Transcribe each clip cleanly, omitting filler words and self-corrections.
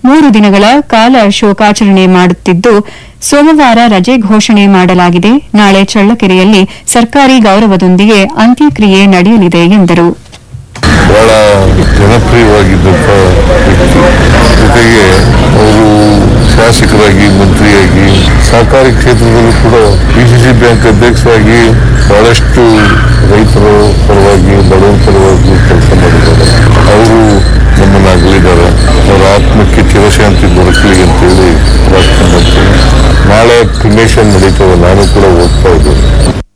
3 ದಿನಗಳ ಕಾಲ ಶೋಕಾಚರಣೆ ಮಾಡುತ್ತಿದ್ದು ಸೋಮವಾರ ರಜೆ ಘೋಷಣೆ ಮಾಡಲಾಗಿದೆ. ನಾಳೆ ಚಳ್ಳಕೆರೆಯಲ್ಲಿ ಸರ್ಕಾರಿ ಗೌರವದೊಂದಿಗೆ ಅಂತ್ಯಕ್ರಿಯೆ ನಡೆಯಲಿದೆ ಎಂದರು. ಬಹಳ ಜನಪ್ರಿಯವಾಗಿದ್ದಂಥ ವ್ಯಕ್ತಿ, ಜೊತೆಗೆ ಅವರು ಶಾಸಕರಾಗಿ, ಮಂತ್ರಿಯಾಗಿ, ಸಹಕಾರಿ ಕ್ಷೇತ್ರದಲ್ಲೂ ಕೂಡ ಪಿಸಿಸಿ ಬ್ಯಾಂಕ್ ಅಧ್ಯಕ್ಷರಾಗಿ ಬಹಳಷ್ಟು ರೈತರ ಪರವಾಗಿ, ಬಡವರ ಪರವಾಗಿ ಕೆಲಸ ಮಾಡಿದ್ದಾರೆ. ಅವರು ನಮ್ಮನ್ನು ಅಗಲಿದ್ದಾರೆ. ಅವರ ಆತ್ಮಕ್ಕೆ ಚಿರಶಾಂತಿ ದೊರಕಲಿ ಅಂತೇಳಿ ಪ್ರಾರ್ಥನೆ ಮಾಡ್ತೀನಿ. ನಾಳೆ ಕ್ರಿಮೇಷನ್ ನಡೀತದೆ, ನಾನು ಕೂಡ ಓದ್ತಾ ಇದ್ದೇನೆ.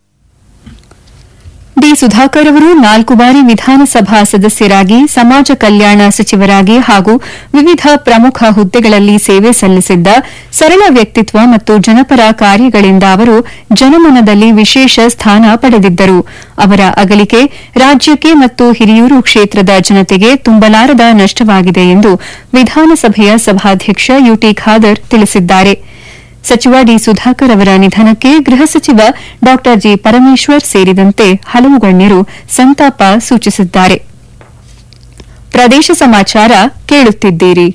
ಡಿ. ಸುಧಾಕರ್ ಅವರು 4 ಬಾರಿ ವಿಧಾನಸಭಾ ಸದಸ್ಯರಾಗಿ, ಸಮಾಜ ಕಲ್ಯಾಣ ಸಚಿವರಾಗಿ ಹಾಗೂ ವಿವಿಧ ಪ್ರಮುಖ ಹುದ್ದೆಗಳಲ್ಲಿ ಸೇವೆ ಸಲ್ಲಿಸಿದ್ದ ಸರಳ ವ್ಯಕ್ತಿತ್ವ ಮತ್ತು ಜನಪರ ಕಾರ್ಯಗಳಿಂದ ಅವರು ಜನಮನದಲ್ಲಿ ವಿಶೇಷ ಸ್ಥಾನ ಪಡೆದಿದ್ದರು. ಅವರ ಅಗಲಿಕೆ ರಾಜ್ಯಕ್ಕೆ ಮತ್ತು ಹಿರಿಯೂರು ಕ್ಷೇತ್ರದ ಜನತೆಗೆ ತುಂಬಲಾರದ ನಷ್ಟವಾಗಿದೆ ಎಂದು ವಿಧಾನಸಭೆಯ ಸಭಾಧ್ಯಕ್ಷ ಯುಟಿ ಖಾದರ್ ತಿಳಿಸಿದ್ದಾರೆ. ಸಚಿವ ಡಿ. ಸುಧಾಕರ್ ಅವರ ನಿಧನಕ್ಕೆ ಗೃಹ ಸಚಿವ ಡಾ ಜಿ. ಪರಮೇಶ್ವರ್ ಸೇರಿದಂತೆ ಹಲವು ಗಣ್ಯರು ಸಂತಾಪ ಸೂಚಿಸಿದ್ದಾರೆ. ಪ್ರದೇಶ ಸಮಾಚಾರ ಕೇಳುತ್ತಿದ್ದೀರಿ.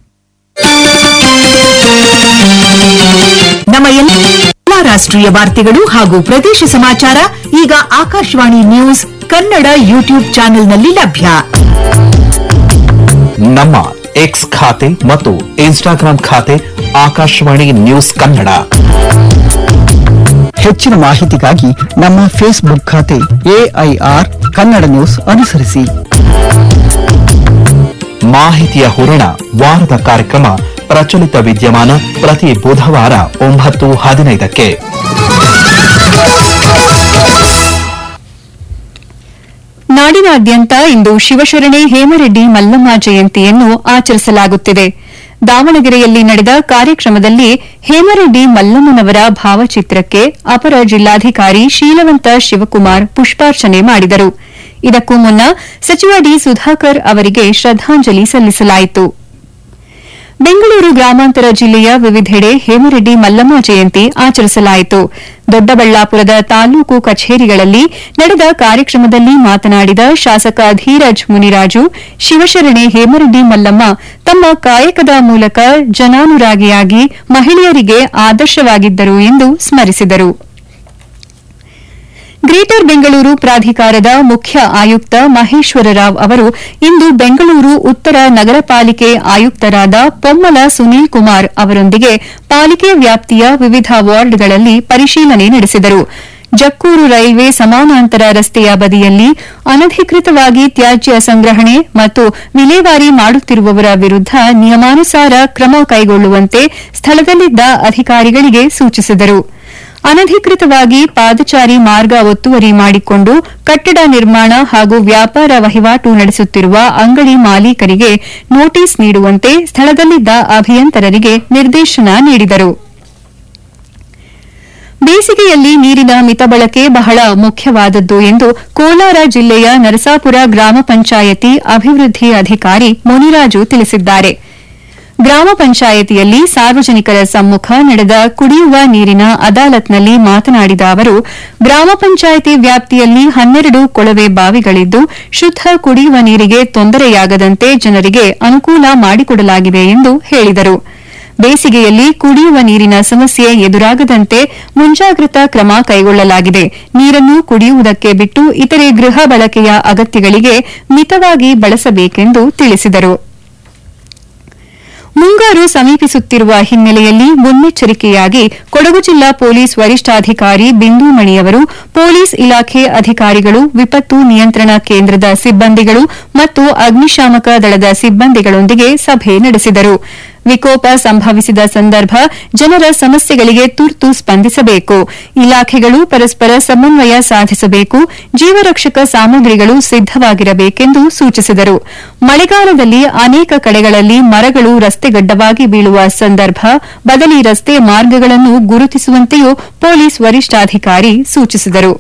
ನಮ್ಮ ಎಲ್ಲ ರಾಷ್ಟ್ರೀಯ ವಾರ್ತೆಗಳು ಹಾಗೂ ಪ್ರದೇಶ ಸಮಾಚಾರ ಈಗ ಆಕಾಶವಾಣಿ ನ್ಯೂಸ್ ಕನ್ನಡ ಯೂಟ್ಯೂಬ್ ಚಾನೆಲ್ನಲ್ಲಿ ಲಭ್ಯ. ನಮ್ಮ ಎಕ್ಸ್ ಖಾತೆ ಮತ್ತು ಇನ್ಸ್ಟಾಗ್ರಾಂ ಖಾತೆ ಆಕಾಶವಾಣಿ ನ್ಯೂಸ್ ಕನ್ನಡ. ಹೆಚ್ಚಿನ ಮಾಹಿತಿಗಾಗಿ ನಮ್ಮ ಫೇಸ್ಬುಕ್ ಖಾತೆ AIR ಕನ್ನಡ ನ್ಯೂಸ್ ಅನುಸರಿಸಿ. ಮಾಹಿತಿಯ ಹೂರಣ ವಾರದ ಕಾರ್ಯಕ್ರಮ ಪ್ರಚಲಿತ ವಿದ್ಯಮಾನ ಪ್ರತಿ ಬುಧವಾರ 9:15ಕ್ಕೆ. ನಾಡಿನಾದ್ಯಂತ ಇಂದು ಶಿವಶರಣೆ ಹೇಮರೆಡ್ಡಿ ಮಲ್ಲಮ್ಮ ಜಯಂತಿಯನ್ನು ಆಚರಿಸಲಾಗುತ್ತಿದೆ. ದಾವಣಗೆರೆಯಲ್ಲಿ ನಡೆದ ಕಾರ್ಯಕ್ರಮದಲ್ಲಿ ಹೇಮರೆಡ್ಡಿ ಮಲ್ಲಮ್ಮನವರ ಭಾವಚಿತ್ರಕ್ಕೆ ಅಪರ ಜಿಲ್ಲಾಧಿಕಾರಿ ಶೀಲವಂತ ಶಿವಕುಮಾರ್ ಪುಷ್ಪಾರ್ಚನೆ ಮಾಡಿದರು. ಇದಕ್ಕೂ ಮುನ್ನ ಸಚಿವ ಡಿ. ಸುಧಾಕರ್ ಅವರಿಗೆ ಶ್ರದ್ದಾಂಜಲಿ ಸಲ್ಲಿಸಲಾಯಿತು. ಬೆಂಗಳೂರು ಗ್ರಾಮಾಂತರ ಜಿಲ್ಲೆಯ ವಿವಿಧೆಡೆ ಹೇಮರೆಡ್ಡಿ ಮಲ್ಲಮ್ಮ ಜಯಂತಿ ಆಚರಿಸಲಾಯಿತು. ದೊಡ್ಡಬಳ್ಳಾಪುರದ ತಾಲೂಕು ಕಚೇರಿಗಳಲ್ಲಿ ನಡೆದ ಕಾರ್ಯಕ್ರಮದಲ್ಲಿ ಮಾತನಾಡಿದ ಶಾಸಕ ಧೀರಜ್ ಮುನಿರಾಜು, ಶಿವಶರಣೆ ಹೇಮರೆಡ್ಡಿ ಮಲ್ಲಮ್ಮ ತಮ್ಮ ಕಾಯಕದ ಮೂಲಕ ಜನಾನುರಾಗಿಯಾಗಿ ಮಹಿಳೆಯರಿಗೆ ಆದರ್ಶವಾಗಿದ್ದರು ಎಂದು ಸ್ಮರಿಸಿದರು. ಗ್ರೇಟರ್ ಬೆಂಗಳೂರು ಪ್ರಾಧಿಕಾರದ ಮುಖ್ಯ ಆಯುಕ್ತ ಮಹೇಶ್ವರ ರಾವ್ ಅವರು ಇಂದು ಬೆಂಗಳೂರು ಉತ್ತರ ನಗರ ಪಾಲಿಕೆ ಆಯುಕ್ತರಾದ ಪೊಮ್ಮಲ ಸುನೀಲ್ ಕುಮಾರ್ ಅವರೊಂದಿಗೆ ಪಾಲಿಕೆ ವ್ಯಾಪ್ತಿಯ ವಿವಿಧ ವಾರ್ಡ್ಗಳಲ್ಲಿ ಪರಿಶೀಲನೆ ನಡೆಸಿದರು. ಜಕ್ಕೂರು ರೈಲ್ವೆ ಸಮಾನಾಂತರ ರಸ್ತೆಯ ಬದಿಯಲ್ಲಿ ಅನಧಿಕೃತವಾಗಿ ತ್ಯಾಜ್ಯ ಸಂಗ್ರಹಣೆ ಮತ್ತು ವಿಲೇವಾರಿ ಮಾಡುತ್ತಿರುವವರ ವಿರುದ್ದ ನಿಯಮಾನುಸಾರ ಕ್ರಮ ಕೈಗೊಳ್ಳುವಂತೆ ಸ್ಥಳದಲ್ಲಿದ್ದ ಅಧಿಕಾರಿಗಳಿಗೆ ಸೂಚಿಸಿದರು. ಅನಧಿಕೃತವಾಗಿ ಪಾದಚಾರಿ ಮಾರ್ಗ ಒತ್ತುವರಿ ಮಾಡಿಕೊಂಡು ಕಟ್ಟಡ ನಿರ್ಮಾಣ ಹಾಗೂ ವ್ಯಾಪಾರ ವಹಿವಾಟು ನಡೆಸುತ್ತಿರುವ ಅಂಗಡಿ ಮಾಲೀಕರಿಗೆ ನೋಟಿಸ್ ನೀಡುವಂತೆ ಸ್ಥಳದಲ್ಲಿದ್ದ ಅಭಿಯಂತರರಿಗೆ ನಿರ್ದೇಶನ ನೀಡಿದರು. ಬೇಸಿಗೆಯಲ್ಲಿ ನೀರಿನ ಮಿತಬಳಕೆ ಬಹಳ ಮುಖ್ಯವಾದದ್ದು ಎಂದು ಕೋಲಾರ ಜಿಲ್ಲೆಯ ನರಸಾಪುರ ಗ್ರಾಮ ಪಂಚಾಯತಿ ಅಭಿವೃದ್ಧಿ ಅಧಿಕಾರಿ ಮುನಿರಾಜು ತಿಳಿಸಿದ್ದಾರೆ. ಗ್ರಾಮ ಪಂಚಾಯತಿಯಲ್ಲಿ ಸಾರ್ವಜನಿಕರ ಸಮ್ಮುಖ ನಡೆದ ಕುಡಿಯುವ ನೀರಿನ ಅದಾಲತ್ನಲ್ಲಿ ಮಾತನಾಡಿದ ಅವರು, ಗ್ರಾಮ ಪಂಚಾಯತಿ ವ್ಯಾಪ್ತಿಯಲ್ಲಿ 12 ಕೊಳವೆ ಬಾವಿಗಳಿದ್ದು ಶುದ್ದ ಕುಡಿಯುವ ನೀರಿಗೆ ತೊಂದರೆಯಾಗದಂತೆ ಜನರಿಗೆ ಅನುಕೂಲ ಮಾಡಿಕೊಡಲಾಗಿದೆ ಎಂದು ಹೇಳಿದರು. ಬೇಸಿಗೆಯಲ್ಲಿ ಕುಡಿಯುವ ನೀರಿನ ಸಮಸ್ಯೆ ಎದುರಾಗದಂತೆ ಮುಂಜಾಗ್ರತಾ ಕ್ರಮ ಕೈಗೊಳ್ಳಲಾಗಿದೆ. ನೀರನ್ನು ಕುಡಿಯುವುದಕ್ಕೆ ಬಿಟ್ಟು ಇತರೆ ಗೃಹ ಬಳಕೆಯ ಅಗತ್ಯಗಳಿಗೆ ಮಿತವಾಗಿ ಬಳಸಬೇಕೆಂದು ತಿಳಿಸಿದರು. ಮುಂಗಾರು ಸಮೀಪಿಸುತ್ತಿರುವ ಹಿನ್ನೆಲೆಯಲ್ಲಿ ಮುನ್ನೆಚ್ಚರಿಕೆಯಾಗಿ ಕೊಡಗು ಜಿಲ್ಲಾ ಪೊಲೀಸ್ ವರಿಷ್ಠಾಧಿಕಾರಿ ಬಿಂದುಮಣಿಯವರು ಪೊಲೀಸ್ ಇಲಾಖೆ ಅಧಿಕಾರಿಗಳು, ವಿಪತ್ತು ನಿಯಂತ್ರಣ ಕೇಂದ್ರದ ಸಿಬ್ಬಂದಿಗಳು ಮತ್ತು ಅಗ್ನಿಶಾಮಕ ದಳದ ಸಿಬ್ಬಂದಿಗಳೊಂದಿಗೆ ಸಭೆ ನಡೆಸಿದರು. ವಿಕೋಪ ಸಂಭವಿಸಿದ ಸಂದರ್ಭ ಜನರ ಸಮಸ್ಯೆಗಳಿಗೆ ತುರ್ತು ಸ್ಪಂದಿಸಬೇಕು. ಇಲಾಖೆಗಳು ಪರಸ್ಪರ ಸಮನ್ವಯ ಸಾಧಿಸಬೇಕು. ಜೀವರಕ್ಷಕ ಸಾಮಗ್ರಿಗಳು ಸಿದ್ದವಾಗಿರಬೇಕೆಂದು ಸೂಚಿಸಿದರು. ಮಳೆಗಾಲದಲ್ಲಿ ಅನೇಕ ಕಡೆಗಳಲ್ಲಿ ಮರಗಳು ರಸ್ತೆಗಡ್ಡವಾಗಿ ಬೀಳುವ ಸಂದರ್ಭ ಬದಲಿ ರಸ್ತೆ ಮಾರ್ಗಗಳನ್ನು ಗುರುತಿಸುವಂತೆಯೂ ಪೊಲೀಸ್ ವರಿಷ್ಠಾಧಿಕಾರಿ ಸೂಚಿಸಿದರು.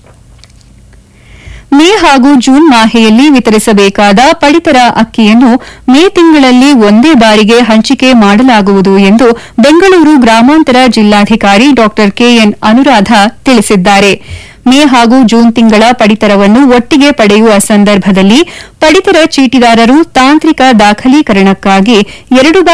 ಮೇ ಹಾಗೂ ಜೂನ್ ಮಾಹೆಯಲ್ಲಿ ವಿತರಿಸಬೇಕಾದ ಪಡಿತರ ಅಕ್ಕಿಯನ್ನು ಮೇ ತಿಂಗಳಲ್ಲಿ ಒಂದೇ ಬಾರಿಗೆ ಹಂಚಿಕೆ ಮಾಡಲಾಗುವುದು ಎಂದು ಬೆಂಗಳೂರು ಗ್ರಾಮಾಂತರ ಜಿಲ್ಲಾಧಿಕಾರಿ ಡಾ ಕೆಎನ್ ಅನುರಾಧ ತಿಳಿಸಿದ್ದಾರೆ. ಮೇ ಹಾಗೂ ಜೂನ್ ತಿಂಗಳ ಪಡಿತರವನ್ನು ಒಟ್ಟಿಗೆ ಪಡೆಯುವ ಸಂದರ್ಭದಲ್ಲಿ ಪಡಿತರ ಚೀಟಿದಾರರು ತಾಂತ್ರಿಕ ದಾಖಲೀಕರಣಕ್ಕಾಗಿ 2 ಬಾರಿ